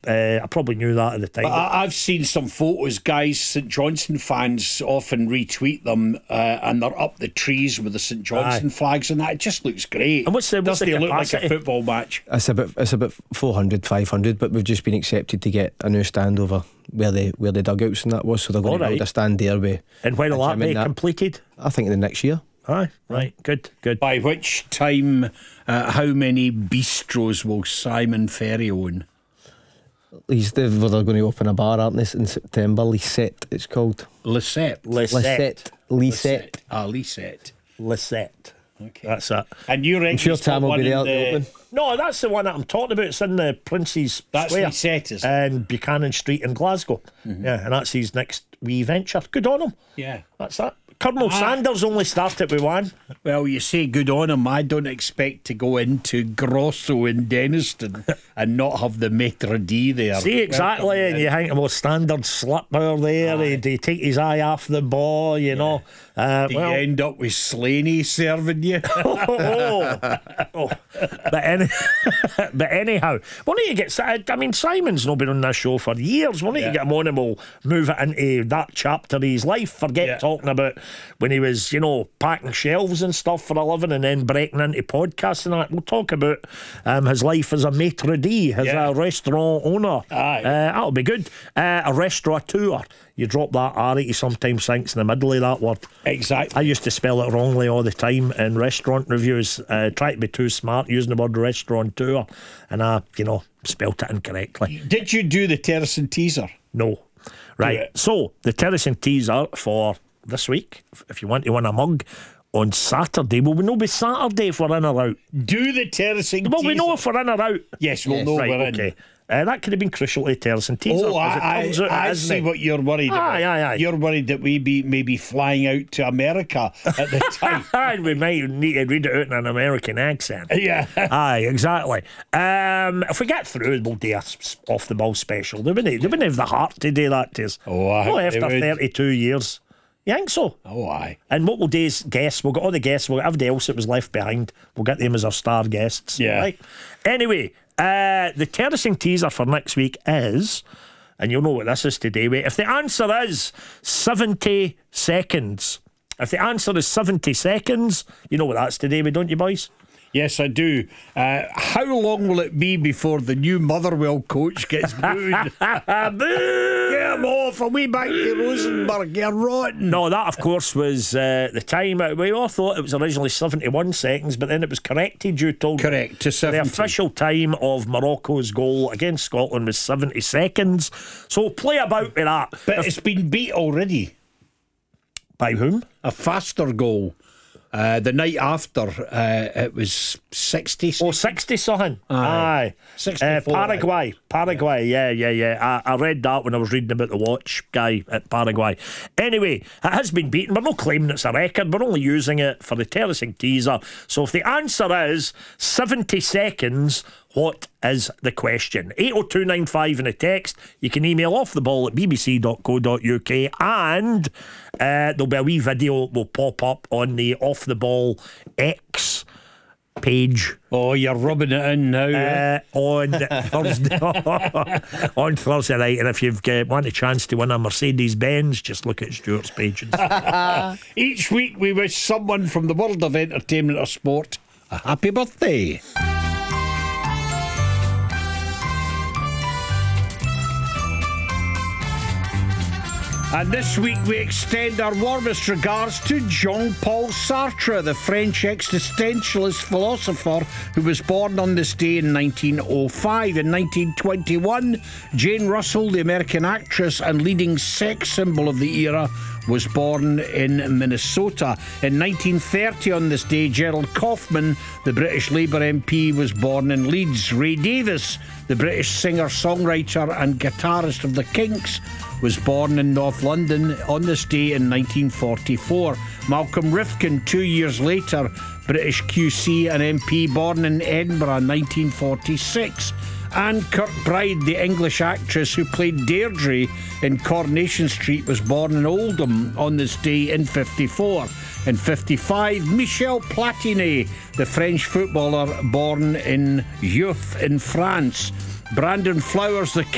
I probably knew that at the time. But I've seen some photos, guys. St Johnstone fans often retweet them, and they're up the trees with the St Johnstone flags, and that it just looks great. And what's the Doesn't it look like a capacity? football match? It's about 400, 500, but we've just been accepted to get a new stand over where the dugouts and that was, so they're going to build a stand there. And when will that be that. completed? I think in the next year. Aye, right, good. By which time, how many bistros will Simon Ferry own? They're going to open a bar, aren't they, in September? Lisette, it's called. Lisette. Lisette. Lisette. Okay. That's it. And you reckon I'm sure he's got Tam will one be there in at the open. No, that's the one that I'm talking about. It's in the Prince's That's Square. Lisette, is it? And Buchanan Street in Glasgow. Yeah, and that's his next wee venture. Good on him. Yeah. That's that. Colonel Sanders only started with one. Well, you say good on him. I don't expect to go into Grosso in Denniston and not have the Maitre D there. See, exactly. Welcome And in. you think about Standard slipper there. He'd take his eye off the ball, you know. Do you end up with Slaney serving you? But anyhow, why don't you get? I mean, Simon's not been on this show for years. Why don't you get him on and we'll move it into that chapter of his life? Forget talking about when he was, packing shelves and stuff for a living and then breaking into podcasts and that. We'll talk about his life as a maitre d', as a restaurant owner. Aye. That'll be good. A restaurateur. You drop that R, he sometimes thinks in the middle of that word. Exactly. I used to spell it wrongly all the time in restaurant reviews, try to be too smart using the word restaurateur, and I, spelt it incorrectly. Did you do the Terrace and Teaser? No. Right, so the Terrace and Teaser for this week, if you want to win a mug, on Saturday. Well, we know by Saturday if we're in or out. Do the Terrace and Teaser. Well, we know if we're in or out. Yes, we'll know Right, we're in. okay. That could have been crucial to Terrace and Teaser. I see what you're worried about. Aye. You're worried that we be maybe flying out to America at the time. And we might need to read it out in an American accent. Yeah. Aye, exactly. If we get through, we'll do a off the ball special. They wouldn't have the heart to do that to us. After 32 years. You think so? Oh, aye. And what we'll do is guests. We'll get all the guests. We'll get everybody else that was left behind. We'll get them as our star guests. Yeah. Right? Anyway, the terracing teaser for next week is, and you'll know what this is today, wait, if the answer is 70 seconds. If the answer is 70 seconds, you know what that's today, don't you, boys? Yes, I do. How long will it be before the new Motherwell coach gets booed? Boo! Get him off, and we back to Rosenborg. You're rotten. No, that of course was the time. We all thought it was originally 71 seconds, but then it was corrected. You told Correct, to 70. The official time of Morocco's goal against Scotland was 70 seconds. So play about with that. But it's been beat already. By whom? A faster goal. The night after, it was 60. Oh, 60 something. Aye. 64. Paraguay. Yeah. I read that when I was reading about the watch guy at Paraguay. Anyway, it has been beaten. We're not claiming it's a record. We're only using it for the terracing teaser. So if the answer is 70 seconds, what is the question? 80295 in the text. You can email offtheball@bbc.co.uk, and there'll be a wee video will pop up on the Off the Ball X page. Oh, you're rubbing it in now. On Thursday, on Thursday night, and if you've want a chance to win a Mercedes-Benz, just look at Stuart's page. Each week we wish someone from the world of entertainment or sport a happy birthday. And this week we extend our warmest regards to Jean-Paul Sartre, the French existentialist philosopher who was born on this day in 1905. In 1921, Jane Russell, the American actress and leading sex symbol of the era, was born in Minnesota. In 1930 on this day, Gerald Kaufman, the British Labour MP, was born in Leeds. Ray Davies, the British singer, songwriter and guitarist of the Kinks, was born in North London on this day in 1944. Malcolm Rifkin, 2 years later, British QC and MP, born in Edinburgh in 1946. Anne Kirkbride, the English actress who played Deirdre in Coronation Street, was born in Oldham on this day in 54. In 55, Michel Platini, the French footballer, born in Youth in France. Brandon Flowers, the